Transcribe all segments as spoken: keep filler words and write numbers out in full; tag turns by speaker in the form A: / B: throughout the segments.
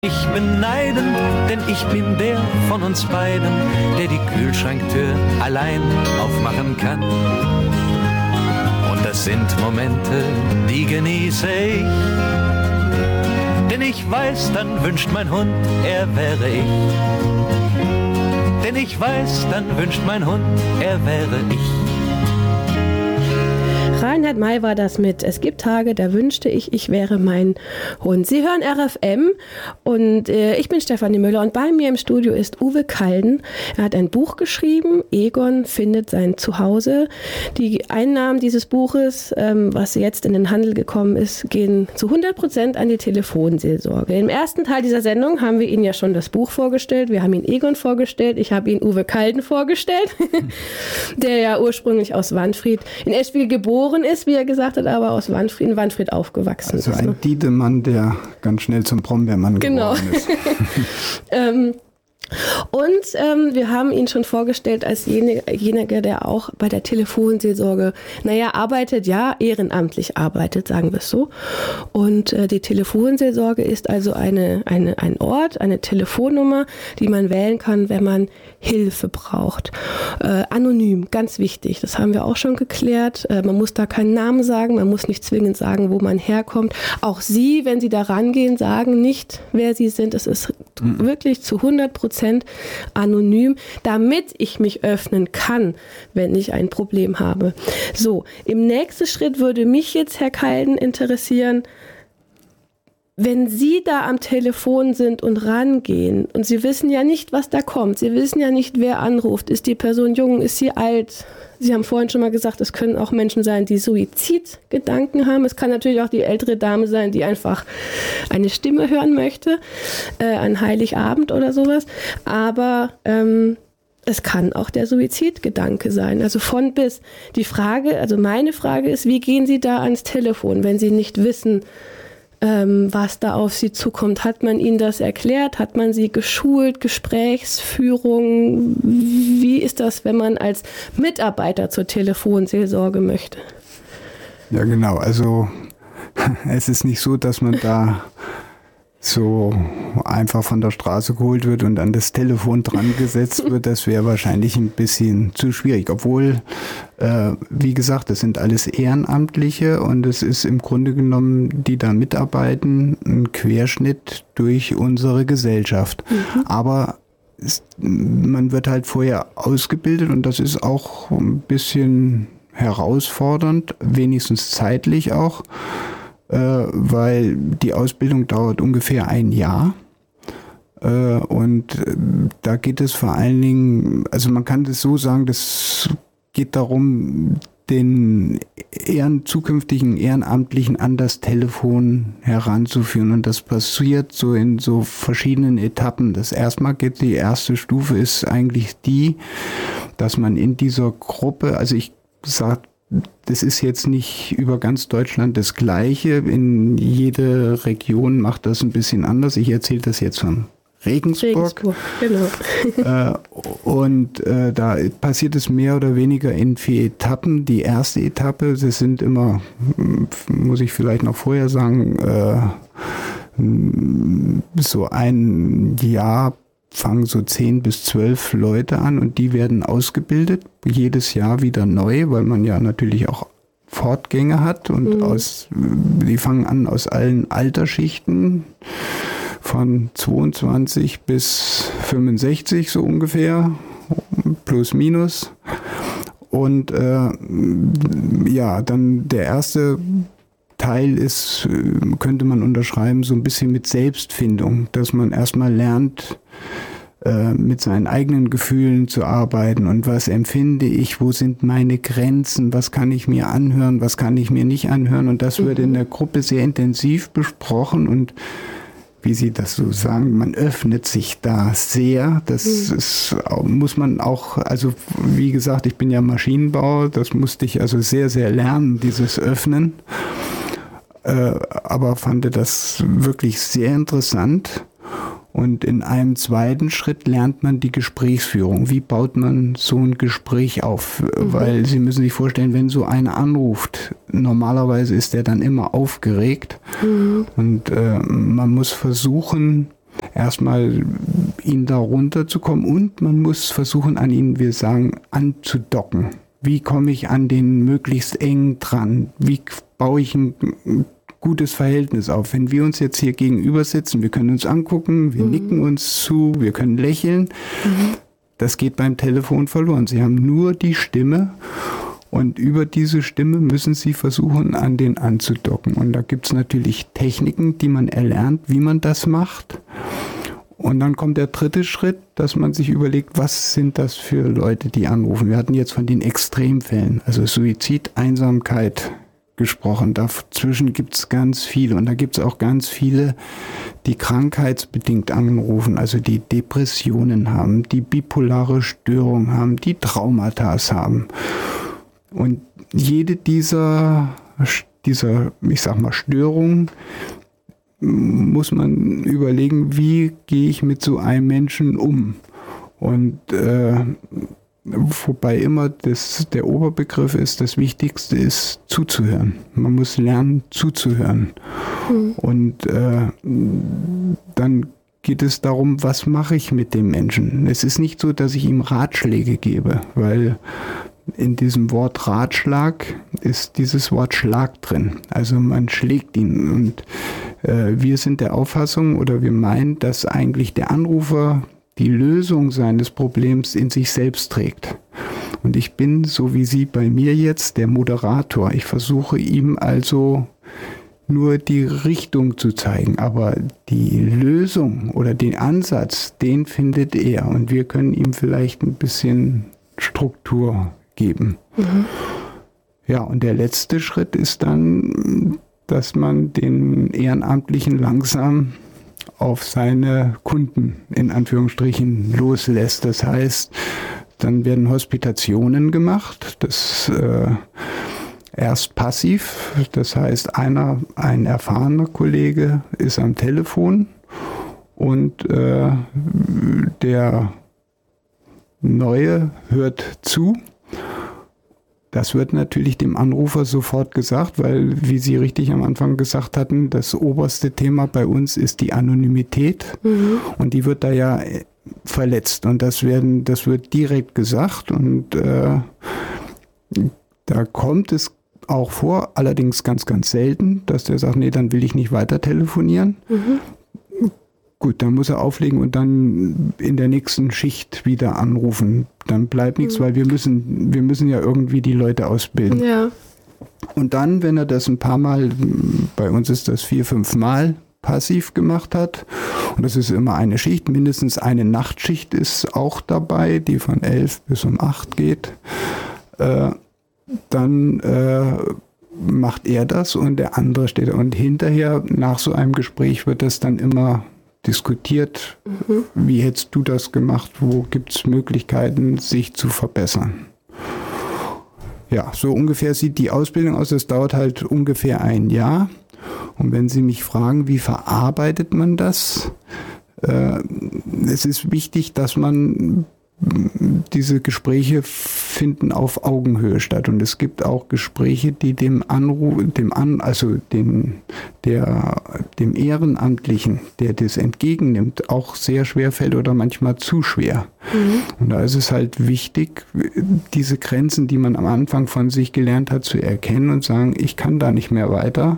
A: Ich beneiden, denn ich bin der von uns beiden, der die Kühlschranktür allein aufmachen kann. Und das sind Momente, die genieße ich, denn ich weiß, dann wünscht mein Hund, er wäre ich. Denn ich weiß, dann wünscht mein Hund, er wäre ich.
B: Reinhard May war das mit Es gibt Tage, da wünschte ich, ich wäre mein Hund. Sie hören R F M und äh, ich bin Stefanie Müller und bei mir im Studio ist Uwe Kalden. Er hat ein Buch geschrieben, Egon findet sein Zuhause. Die Einnahmen dieses Buches, ähm, was jetzt in den Handel gekommen ist, gehen zu hundert Prozent an die Telefonseelsorge. Im ersten Teil dieser Sendung haben wir Ihnen ja schon das Buch vorgestellt. Wir haben Ihnen Egon vorgestellt. Ich habe Ihnen Uwe Kalden vorgestellt, der ja ursprünglich aus Wanfried in Eschwil geboren ist, wie er gesagt hat, aber aus Wanfried, in Wanfried aufgewachsen
C: also
B: ist.
C: Also ein
B: ne?
C: Diedemann, der ganz schnell zum Brombeermann
B: genau.
C: geworden ist.
B: ähm, Und ähm, wir haben ihn schon vorgestellt als jenige, der auch bei der Telefonseelsorge, naja, arbeitet, ja, ehrenamtlich arbeitet, sagen wir es so. Und äh, die Telefonseelsorge ist also eine, eine, ein Ort, eine Telefonnummer, die man wählen kann, wenn man Hilfe braucht. Äh, anonym, ganz wichtig, das haben wir auch schon geklärt. Äh, man muss da keinen Namen sagen, man muss nicht zwingend sagen, wo man herkommt. Auch Sie, wenn Sie da rangehen, sagen nicht, wer Sie sind. Es ist mhm. wirklich zu hundert Prozent anonym, damit ich mich öffnen kann, wenn ich ein Problem habe. So, im nächsten Schritt würde mich jetzt, Herr Kalden, interessieren, wenn Sie da am Telefon sind und rangehen und Sie wissen ja nicht, was da kommt, Sie wissen ja nicht, wer anruft, ist die Person jung, ist sie alt? Sie haben vorhin schon mal gesagt, es können auch Menschen sein, die Suizidgedanken haben. Es kann natürlich auch die ältere Dame sein, die einfach eine Stimme hören möchte, äh, an Heiligabend oder sowas. Aber ähm, es kann auch der Suizidgedanke sein, also von bis. Die Frage, also meine Frage ist, wie gehen Sie da ans Telefon, wenn Sie nicht wissen, was da auf Sie zukommt? Hat man Ihnen das erklärt? Hat man Sie geschult? Gesprächsführung? Wie ist das, wenn man als Mitarbeiter zur Telefonseelsorge möchte?
C: Ja, genau. Also es ist nicht so, dass man da so einfach von der Straße geholt wird und an das Telefon dran gesetzt wird. Das wäre wahrscheinlich ein bisschen zu schwierig. Obwohl, äh, wie gesagt, das sind alles Ehrenamtliche und es ist im Grunde genommen, die da mitarbeiten, ein Querschnitt durch unsere Gesellschaft. Mhm. Aber es, man wird halt vorher ausgebildet und das ist auch ein bisschen herausfordernd, wenigstens zeitlich auch. Weil die Ausbildung dauert ungefähr ein Jahr und da geht es vor allen Dingen, also man kann das so sagen, das geht darum, den ehren, zukünftigen Ehrenamtlichen an das Telefon heranzuführen und das passiert so in so verschiedenen Etappen. Das erstmal geht, die erste Stufe ist eigentlich die, dass man in dieser Gruppe, also ich sage, das ist jetzt nicht über ganz Deutschland das Gleiche. In jede Region macht das ein bisschen anders. Ich erzähle das jetzt von Regensburg.
B: Regensburg, genau.
C: äh, und äh, da passiert es mehr oder weniger in vier Etappen. Die erste Etappe, das sind immer, muss ich vielleicht noch vorher sagen, äh, so ein Jahr fangen so zehn bis zwölf Leute an und die werden ausgebildet, jedes Jahr wieder neu, weil man ja natürlich auch Fortgänge hat und mhm. aus, die fangen an aus allen Altersschichten, von zweiundzwanzig bis fünfundsechzig so ungefähr, plus minus. Und äh, ja, dann der erste Teil ist, könnte man unterschreiben, so ein bisschen mit Selbstfindung, dass man erstmal lernt, äh, mit seinen eigenen Gefühlen zu arbeiten und was empfinde ich, wo sind meine Grenzen, was kann ich mir anhören, was kann ich mir nicht anhören und das mhm. wird in der Gruppe sehr intensiv besprochen und wie Sie das so sagen, man öffnet sich da sehr. Das mhm. ist, muss man auch, also wie gesagt, ich bin ja Maschinenbauer, das musste ich also sehr, sehr lernen, dieses Öffnen. Äh, aber fand das wirklich sehr interessant. Und in einem zweiten Schritt lernt man die Gesprächsführung. Wie baut man so ein Gespräch auf? Mhm. Weil Sie müssen sich vorstellen, wenn so einer anruft, normalerweise ist der dann immer aufgeregt. Mhm. Und äh, man muss versuchen, erstmal ihn da runterzukommen und man muss versuchen, an ihn, wir sagen, anzudocken. Wie komme ich an den möglichst eng dran? Wie baue ich ein gutes Verhältnis auf? Wenn wir uns jetzt hier gegenüber sitzen, wir können uns angucken, wir mhm. nicken uns zu, wir können lächeln. Mhm. Das geht beim Telefon verloren. Sie haben nur die Stimme und über diese Stimme müssen Sie versuchen, an den anzudocken. Und da gibt es natürlich Techniken, die man erlernt, wie man das macht. Und dann kommt der dritte Schritt, dass man sich überlegt, was sind das für Leute, die anrufen. Wir hatten jetzt von den Extremfällen, also Suizid, Einsamkeit gesprochen. Dazwischen gibt es ganz viele. Und da gibt es auch ganz viele, die krankheitsbedingt anrufen, also die Depressionen haben, die bipolare Störung haben, die Traumata haben. Und jede dieser, dieser, ich sag mal, Störungen muss man überlegen, wie gehe ich mit so einem Menschen um. Und äh, wobei immer das, der Oberbegriff ist, das Wichtigste ist zuzuhören. Man muss lernen zuzuhören. Mhm. Und äh, dann geht es darum, was mache ich mit dem Menschen. Es ist nicht so, dass ich ihm Ratschläge gebe, weil in diesem Wort Ratschlag ist dieses Wort Schlag drin. Also man schlägt ihn. Und äh, wir sind der Auffassung oder wir meinen, dass eigentlich der Anrufer die Lösung seines Problems in sich selbst trägt. Und ich bin, so wie Sie bei mir jetzt, der Moderator. Ich versuche ihm also nur die Richtung zu zeigen. Aber die Lösung oder den Ansatz, den findet er. Und wir können ihm vielleicht ein bisschen Struktur geben. Mhm. Ja, und der letzte Schritt ist dann, dass man den Ehrenamtlichen langsam auf seine Kunden in Anführungsstrichen loslässt. Das heißt, dann werden Hospitationen gemacht. Das äh, erst passiv. Das heißt, einer, ein erfahrener Kollege ist am Telefon und äh, der Neue hört zu. Das wird natürlich dem Anrufer sofort gesagt, weil, wie Sie richtig am Anfang gesagt hatten, das oberste Thema bei uns ist die Anonymität. Mhm. Und die wird da ja verletzt. Und das werden, das wird direkt gesagt. Und äh, da kommt es auch vor, allerdings ganz, ganz selten, dass der sagt, nee, dann will ich nicht weiter telefonieren. Mhm. Gut, dann muss er auflegen und dann in der nächsten Schicht wieder anrufen. Dann bleibt nichts, mhm. weil wir müssen, wir müssen ja irgendwie die Leute ausbilden. Ja. Und dann, wenn er das ein paar Mal, bei uns ist das vier, fünf Mal passiv gemacht hat, und das ist immer eine Schicht, mindestens eine Nachtschicht ist auch dabei, die von elf bis um acht geht, äh, dann äh, macht er das und der andere steht da. Und hinterher, nach so einem Gespräch, wird das dann immer diskutiert, mhm. wie hättest du das gemacht, wo gibt es Möglichkeiten, sich zu verbessern. Ja, so ungefähr sieht die Ausbildung aus, das dauert halt ungefähr ein Jahr. Und wenn Sie mich fragen, wie verarbeitet man das, äh, es ist wichtig, dass man diese Gespräche finden auf Augenhöhe statt. Und es gibt auch Gespräche, die dem Anruf, dem An, also den, der, dem Ehrenamtlichen, der das entgegennimmt, auch sehr schwer fällt oder manchmal zu schwer. Mhm. Und da ist es halt wichtig, diese Grenzen, die man am Anfang von sich gelernt hat, zu erkennen und sagen, ich kann da nicht mehr weiter.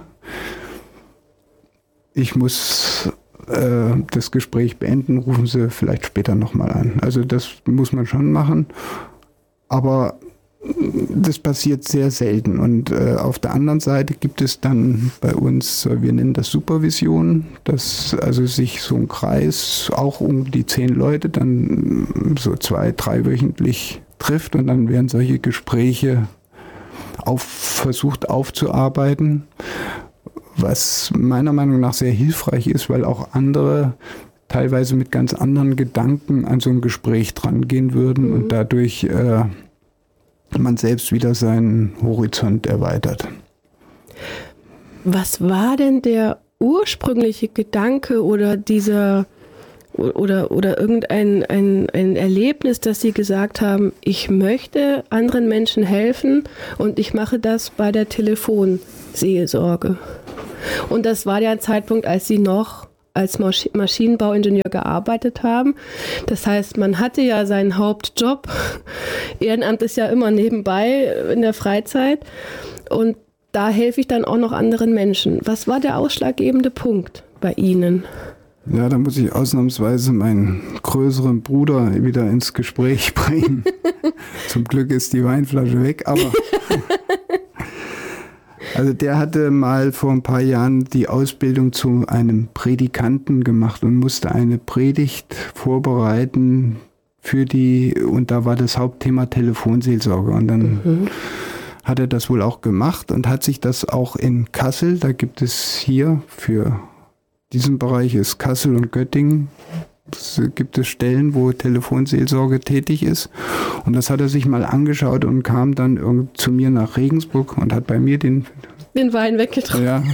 C: Ich muss das Gespräch beenden, rufen Sie vielleicht später nochmal an. Also das muss man schon machen, aber das passiert sehr selten. Und äh, auf der anderen Seite gibt es dann bei uns, wir nennen das Supervision, dass also sich so ein Kreis, auch um die zehn Leute, dann so zwei, drei wöchentlich trifft und dann werden solche Gespräche auf, versucht aufzuarbeiten. Was meiner Meinung nach sehr hilfreich ist, weil auch andere teilweise mit ganz anderen Gedanken an so ein Gespräch dran gehen würden mhm. und dadurch äh, man selbst wieder seinen Horizont erweitert.
B: Was war denn der ursprüngliche Gedanke oder dieser oder, oder irgendein ein, ein Erlebnis, dass Sie gesagt haben, ich möchte anderen Menschen helfen und ich mache das bei der Telefonseelsorge? Und das war der Zeitpunkt, als Sie noch als Masch- Maschinenbauingenieur gearbeitet haben. Das heißt, man hatte ja seinen Hauptjob. Ehrenamt ist ja immer nebenbei in der Freizeit. Und da helfe ich dann auch noch anderen Menschen. Was war der ausschlaggebende Punkt bei Ihnen?
C: Ja, da muss ich ausnahmsweise meinen größeren Bruder wieder ins Gespräch bringen. Zum Glück ist die Weinflasche weg, aber also der hatte mal vor ein paar Jahren die Ausbildung zu einem Predikanten gemacht und musste eine Predigt vorbereiten für die, und da war das Hauptthema Telefonseelsorge. Und dann mhm. hat er das wohl auch gemacht und hat sich das auch in Kassel, da gibt es hier für diesen Bereich ist Kassel und Göttingen, es gibt es Stellen, wo Telefonseelsorge tätig ist. Und das hat er sich mal angeschaut und kam dann zu mir nach Regensburg und hat bei mir den,
B: den Wein weggetrunken.
C: Ja,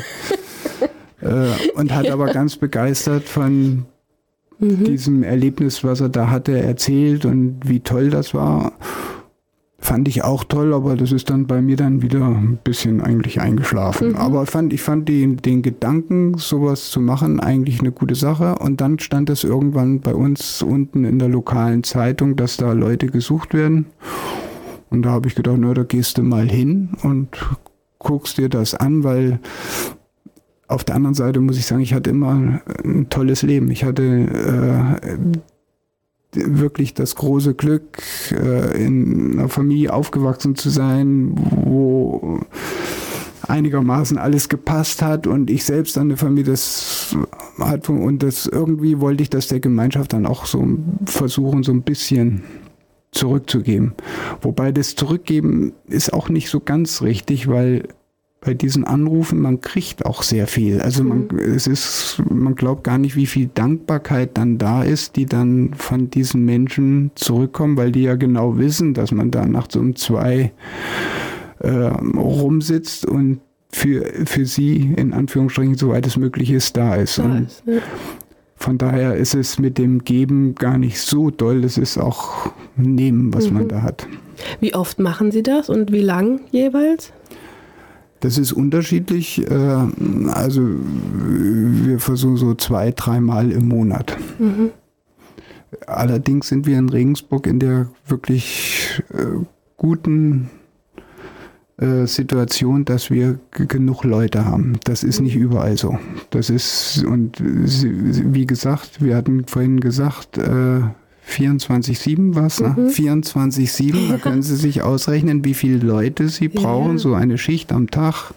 C: äh, und hat ja. aber ganz begeistert von mhm. diesem Erlebnis, was er da hatte, erzählt und wie toll das war. Fand ich auch toll, aber das ist dann bei mir dann wieder ein bisschen eigentlich eingeschlafen. Mhm. Aber fand, ich fand die, den Gedanken, sowas zu machen, eigentlich eine gute Sache. Und dann stand es irgendwann bei uns unten in der lokalen Zeitung, dass da Leute gesucht werden. Und da habe ich gedacht, na, da gehst du mal hin und guckst dir das an, weil auf der anderen Seite muss ich sagen, ich hatte immer ein tolles Leben. Ich hatte äh, wirklich das große Glück, in einer Familie aufgewachsen zu sein, wo einigermaßen alles gepasst hat und ich selbst an der Familie das hat, und das irgendwie wollte ich das der Gemeinschaft dann auch so versuchen, so ein bisschen zurückzugeben. Wobei das Zurückgeben ist auch nicht so ganz richtig, weil bei diesen Anrufen, man kriegt auch sehr viel. Also man, mhm. es ist, man glaubt gar nicht, wie viel Dankbarkeit dann da ist, die dann von diesen Menschen zurückkommen, weil die ja genau wissen, dass man da nachts um zwei äh, rumsitzt und für, für sie, in Anführungsstrichen, soweit es möglich ist, da ist. Da und ist, ja. Von daher ist es mit dem Geben gar nicht so doll. Es ist auch Nehmen, was mhm. man da hat.
B: Wie oft machen Sie das und wie lang jeweils?
C: Das ist unterschiedlich. Also wir versuchen so zwei, dreimal im Monat. Mhm. Allerdings sind wir in Regensburg in der wirklich guten Situation, dass wir genug Leute haben. Das ist nicht überall so. Das ist, und wie gesagt, wir hatten vorhin gesagt, vierundzwanzig sieben war es, ne? Mhm. vierundzwanzig sieben, da können Sie sich ausrechnen, wie viele Leute Sie brauchen, ja. So eine Schicht am Tag.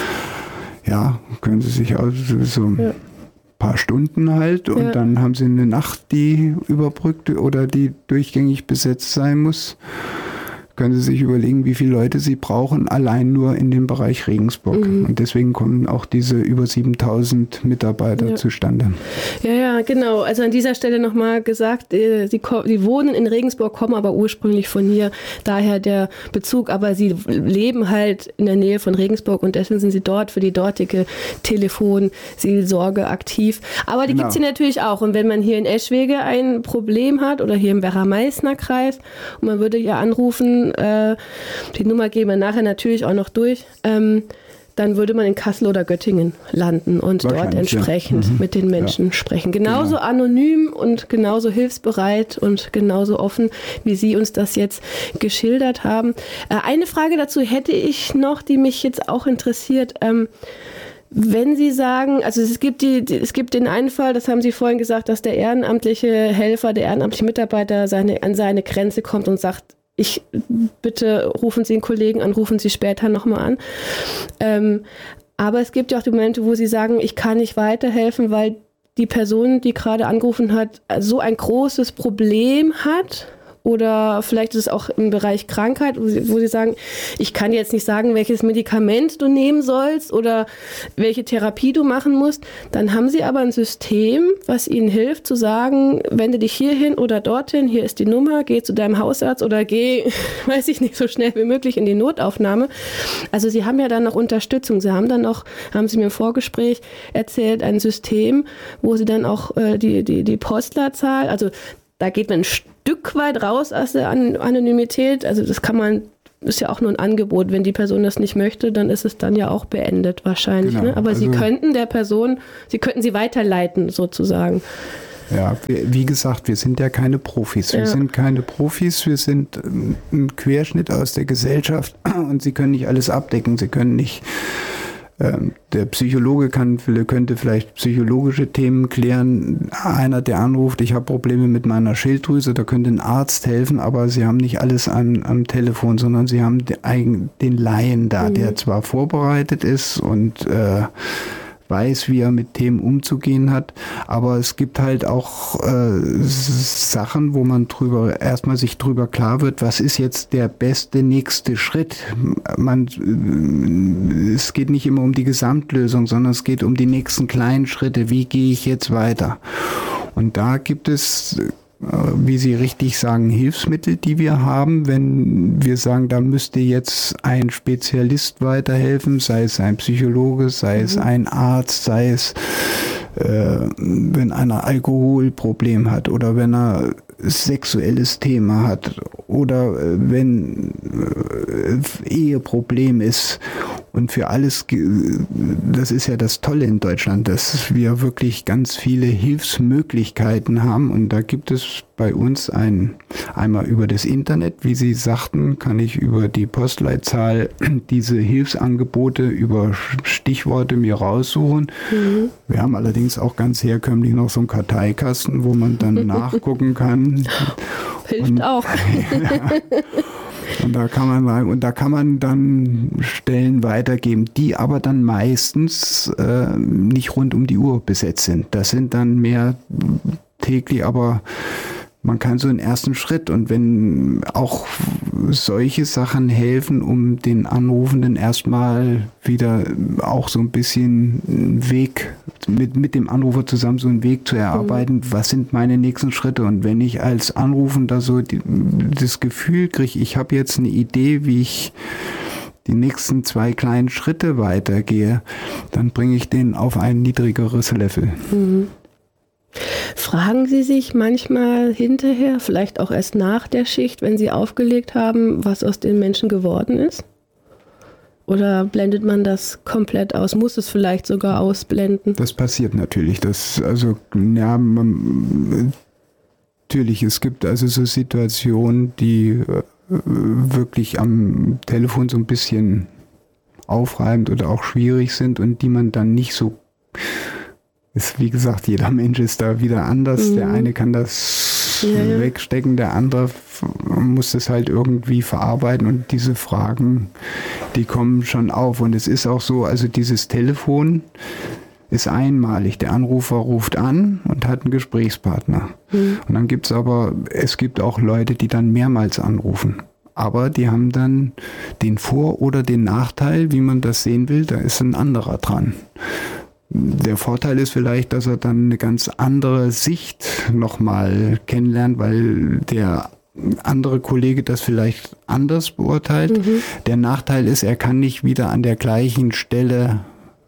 C: Ja, können Sie sich aus, so ja. ein paar Stunden halt, und ja. dann haben Sie eine Nacht, die überbrückt oder die durchgängig besetzt sein muss. Können Sie sich überlegen, wie viele Leute Sie brauchen, allein nur in dem Bereich Regensburg. Mhm. Und deswegen kommen auch diese über siebentausend Mitarbeiter ja. zustande.
B: Ja, ja, genau. Also an dieser Stelle nochmal gesagt, Sie, Sie wohnen in Regensburg, kommen aber ursprünglich von hier, daher der Bezug. Aber Sie leben halt in der Nähe von Regensburg und deswegen sind Sie dort für die dortige Telefonseelsorge aktiv. Aber die genau. gibt es hier natürlich auch. Und wenn man hier in Eschwege ein Problem hat oder hier im Werra-Meißner-Kreis und man würde hier anrufen, die Nummer geben wir nachher natürlich auch noch durch, ähm, dann würde man in Kassel oder Göttingen landen und dort entsprechend ja. mhm. mit den Menschen ja. sprechen. Genauso genau. anonym und genauso hilfsbereit und genauso offen, wie Sie uns das jetzt geschildert haben. Äh, eine Frage dazu hätte ich noch, die mich jetzt auch interessiert. Ähm, Wenn Sie sagen, also es gibt die, es gibt den einen Fall, das haben Sie vorhin gesagt, dass der ehrenamtliche Helfer, der ehrenamtliche Mitarbeiter seine, an seine Grenze kommt und sagt, ich bitte rufen Sie einen Kollegen an, rufen Sie später nochmal an. Ähm, aber es gibt ja auch die Momente, wo Sie sagen, ich kann nicht weiterhelfen, weil die Person, die gerade angerufen hat, so ein großes Problem hat. Oder vielleicht ist es auch im Bereich Krankheit, wo sie, wo sie sagen, ich kann jetzt nicht sagen, welches Medikament du nehmen sollst oder welche Therapie du machen musst. Dann haben sie aber ein System, was ihnen hilft zu sagen, wende dich hierhin oder dorthin, hier ist die Nummer, geh zu deinem Hausarzt oder geh, weiß ich nicht, so schnell wie möglich in die Notaufnahme. Also sie haben ja dann noch Unterstützung. Sie haben dann noch, haben sie mir im Vorgespräch erzählt, ein System, wo sie dann auch äh, die, die, die Postlerzahl, also da geht man ein Stück weit raus aus der Anonymität. Also das kann man ist ja auch nur ein Angebot. Wenn die Person das nicht möchte, dann ist es dann ja auch beendet wahrscheinlich.
C: Genau,
B: Ne? Aber
C: also,
B: Sie könnten der Person, Sie könnten sie weiterleiten sozusagen.
C: Ja, wie gesagt, wir sind ja keine Profis. Wir
B: ja.
C: sind keine Profis, wir sind ein Querschnitt aus der Gesellschaft und Sie können nicht alles abdecken. Sie können nicht, ähm, der Psychologe kann, könnte vielleicht psychologische Themen klären. Einer, der anruft, ich habe Probleme mit meiner Schilddrüse, da könnte ein Arzt helfen, aber Sie haben nicht alles am, am Telefon, sondern Sie haben den, den Laien da, mhm. der zwar vorbereitet ist und äh, weiß, wie er mit Themen umzugehen hat, aber es gibt halt auch äh, Sachen, wo man drüber erstmal sich drüber klar wird, was ist jetzt der beste nächste Schritt. Man, es geht nicht immer um die Gesamtlösung, sondern es geht um die nächsten kleinen Schritte. Wie gehe ich jetzt weiter? Und da gibt es, wie Sie richtig sagen, Hilfsmittel, die wir haben, wenn wir sagen, da müsste jetzt ein Spezialist weiterhelfen, sei es ein Psychologe, sei es ein Arzt, sei es, äh, wenn einer Alkoholproblem hat oder wenn er sexuelles Thema hat oder wenn äh, Eheproblem ist. Und für alles, das ist ja das Tolle in Deutschland, dass wir wirklich ganz viele Hilfsmöglichkeiten haben. Und da gibt es bei uns ein, einmal über das Internet, wie Sie sagten, kann ich über die Postleitzahl diese Hilfsangebote über Stichworte mir raussuchen. Mhm. Wir haben allerdings auch ganz herkömmlich noch so einen Karteikasten, wo man dann nachgucken kann.
B: Hilft und, auch.
C: Ja. Und da kann man und da kann man dann Stellen weitergeben, die aber dann meistens äh, nicht rund um die Uhr besetzt sind. Das sind dann mehr täglich, aber man kann so einen ersten Schritt und wenn auch solche Sachen helfen, um den Anrufenden erstmal wieder auch so ein bisschen einen Weg mit, mit dem Anrufer zusammen so einen Weg zu erarbeiten, mhm. was sind meine nächsten Schritte und wenn ich als Anrufender so die, das Gefühl kriege, ich habe jetzt eine Idee, wie ich die nächsten zwei kleinen Schritte weitergehe, dann bringe ich den auf ein niedrigeres Level.
B: Mhm. Fragen Sie sich manchmal hinterher, vielleicht auch erst nach der Schicht, wenn Sie aufgelegt haben, was aus den Menschen geworden ist? Oder blendet man das komplett aus? Muss es vielleicht sogar ausblenden?
C: Das passiert natürlich. Das, also, ja, man, natürlich, es gibt also so Situationen, die äh, wirklich am Telefon so ein bisschen aufreibend oder auch schwierig sind und die man dann nicht so ist, wie gesagt, jeder Mensch ist da wieder anders. Mhm. Der eine kann das ja, ja. wegstecken, der andere muss das halt irgendwie verarbeiten und diese Fragen, die kommen schon auf. Und es ist auch so, also dieses Telefon ist einmalig. Der Anrufer ruft an und hat einen Gesprächspartner. Mhm. Und dann gibt es aber, es gibt auch Leute, die dann mehrmals anrufen. Aber die haben dann den Vor- oder den Nachteil, wie man das sehen will, da ist ein anderer dran. Der Vorteil ist vielleicht, dass er dann eine ganz andere Sicht nochmal kennenlernt, weil der andere Kollege das vielleicht anders beurteilt. Mhm. Der Nachteil ist, er kann nicht wieder an der gleichen Stelle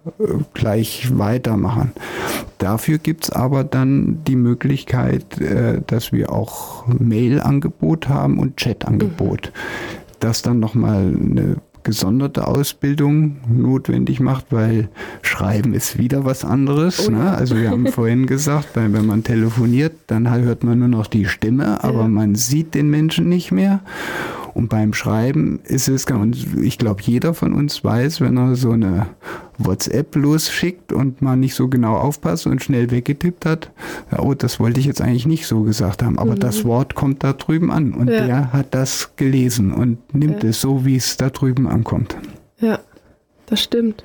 C: gleich weitermachen. Dafür gibt es aber dann die Möglichkeit, dass wir auch Mail-Angebot haben und Chat-Angebot. Mhm. Das dann nochmal eine gesonderte Ausbildung notwendig macht, weil Schreiben ist wieder was anderes. Oh. Ne? Also wir haben vorhin gesagt, weil wenn man telefoniert, dann hört man nur noch die Stimme, aber ja. man sieht den Menschen nicht mehr. Und beim Schreiben ist es, und ich glaube, jeder von uns weiß, wenn er so eine WhatsApp losschickt und man nicht so genau aufpasst und schnell weggetippt hat, oh, das wollte ich jetzt eigentlich nicht so gesagt haben, aber mhm. das Wort kommt da drüben an und ja. der hat das gelesen und nimmt ja. es so, wie es da drüben ankommt.
B: Ja, das stimmt.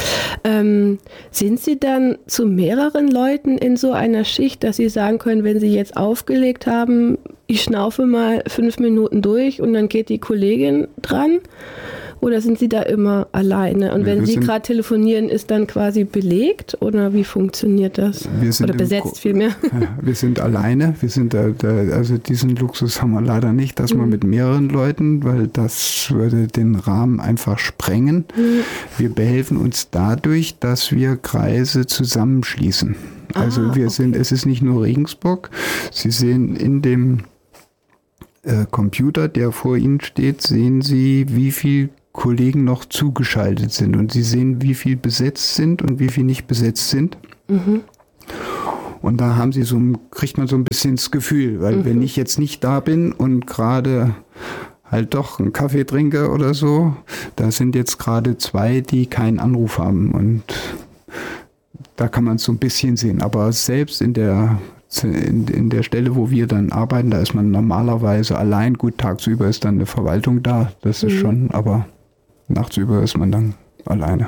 B: Ähm, sind Sie dann zu mehreren Leuten in so einer Schicht, dass Sie sagen können, wenn Sie jetzt aufgelegt haben, ich schnaufe mal fünf Minuten durch und dann geht die Kollegin dran? Oder sind Sie da immer alleine? Und wenn Sie gerade telefonieren, ist dann quasi belegt? Oder wie funktioniert das? Oder besetzt vielmehr?
C: Wir sind alleine. Wir sind da, da, also diesen Luxus haben wir leider nicht, dass mhm. man mit mehreren Leuten, weil das würde den Rahmen einfach sprengen. Mhm. Wir behelfen uns dadurch, dass wir Kreise zusammenschließen. Also ah, wir okay. sind, es ist nicht nur Regensburg. Sie sehen in dem äh, Computer, der vor Ihnen steht, sehen Sie, wie viele Kollegen noch zugeschaltet sind. Und Sie sehen, wie viel besetzt sind und wie viel nicht besetzt sind. Mhm. Und da haben Sie so, kriegt man so ein bisschen das Gefühl, weil mhm. wenn ich jetzt nicht da bin und gerade halt doch einen Kaffee trinke oder so, da sind jetzt gerade zwei, die keinen Anruf haben. Und da kann man es so ein bisschen sehen. Aber selbst in der In, in der Stelle, wo wir dann arbeiten, da ist man normalerweise allein. Gut, tagsüber ist dann eine Verwaltung da, das ist mhm. schon, aber nachtsüber ist man dann alleine.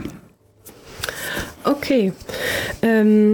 B: Okay. Ähm,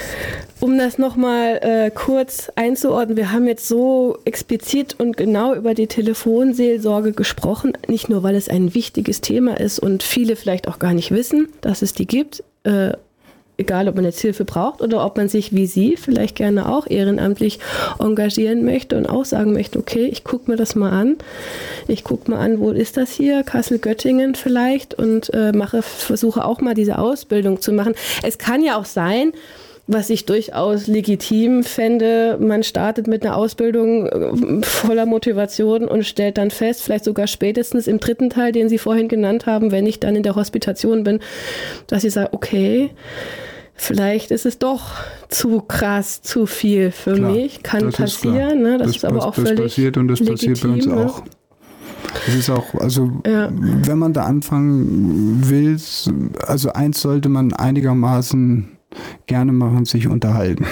B: um das nochmal äh, kurz einzuordnen, wir haben jetzt so explizit und genau über die Telefonseelsorge gesprochen, nicht nur, weil es ein wichtiges Thema ist und viele vielleicht auch gar nicht wissen, dass es die gibt, äh, egal, ob man jetzt Hilfe braucht oder ob man sich wie Sie vielleicht gerne auch ehrenamtlich engagieren möchte und auch sagen möchte, okay, ich gucke mir das mal an. Ich gucke mal an, wo ist das hier? Kassel-Göttingen vielleicht und äh, mache, versuche auch mal diese Ausbildung zu machen. Es kann ja auch sein, was ich durchaus legitim fände, man startet mit einer Ausbildung voller Motivation und stellt dann fest, vielleicht sogar spätestens im dritten Teil, den Sie vorhin genannt haben, wenn ich dann in der Hospitation bin, dass ich sage, okay, vielleicht ist es doch zu krass, zu viel für Klar, mich, kann passieren, ne? das, das ist aber auch
C: das
B: völlig
C: passiert und das legitim, passiert bei uns ne? auch. Es ist auch, also ja. wenn man da anfangen will, also eins sollte man einigermaßen gerne machen, sich unterhalten.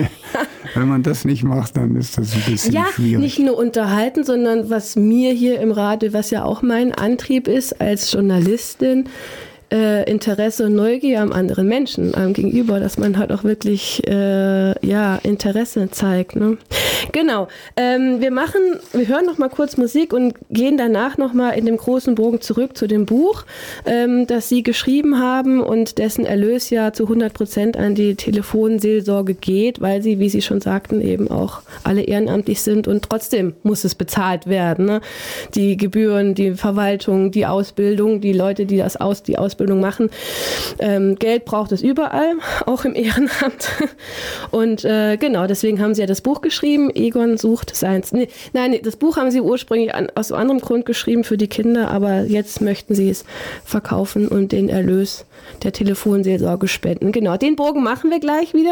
C: Wenn man das nicht macht, dann ist das ein bisschen
B: ja,
C: schwierig. Ja,
B: nicht nur unterhalten, sondern was mir hier im Radio, was ja auch mein Antrieb ist als Journalistin, äh, Interesse und Neugier am anderen Menschen, am Gegenüber, dass man halt auch wirklich äh, ja, Interesse zeigt. Ne? Genau. Ähm, wir machen, wir hören noch mal kurz Musik und gehen danach noch mal in dem großen Bogen zurück zu dem Buch, ähm, das Sie geschrieben haben und dessen Erlös ja zu hundert Prozent an die Telefonseelsorge geht, weil Sie, wie Sie schon sagten, eben auch alle ehrenamtlich sind und trotzdem muss es bezahlt werden. Ne? Die Gebühren, die Verwaltung, die Ausbildung, die Leute, die das aus, die Ausbildung machen. Ähm, Geld braucht es überall, auch im Ehrenamt. Und äh, genau, deswegen haben Sie ja das Buch geschrieben, Egon sucht seins. Nee, nein, nee, das Buch haben Sie ursprünglich an, aus einem anderen Grund geschrieben für die Kinder, aber jetzt möchten Sie es verkaufen und den Erlös der Telefonseelsorge spenden. Genau, den Bogen machen wir gleich wieder.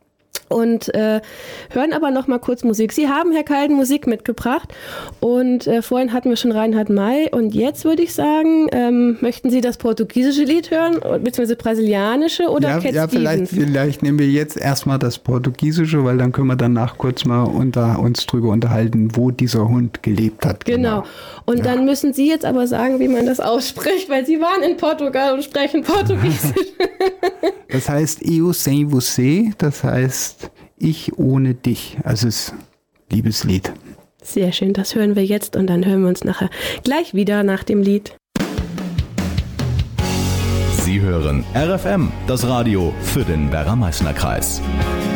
B: Und äh, hören aber noch mal kurz Musik. Sie haben, Herr Kalden, Musik mitgebracht und äh, vorhin hatten wir schon Reinhard May und jetzt würde ich sagen, ähm, möchten Sie das portugiesische Lied hören, beziehungsweise brasilianische oder
C: ja,
B: Cat
C: ja, vielleicht, vielleicht nehmen wir jetzt erstmal das portugiesische, weil dann können wir danach kurz mal unter uns drüber unterhalten, wo dieser Hund gelebt hat.
B: Genau. genau. Und ja. dann müssen Sie jetzt aber sagen, wie man das ausspricht, weil Sie waren in Portugal und sprechen Portugiesisch.
C: Das heißt Eu sem você, das heißt Ich ohne dich. Also es ist ein Liebeslied.
B: Sehr schön, das hören wir jetzt und dann hören wir uns nachher gleich wieder nach dem Lied.
D: Sie hören R F M, das Radio für den Werra-Meißner-Kreis.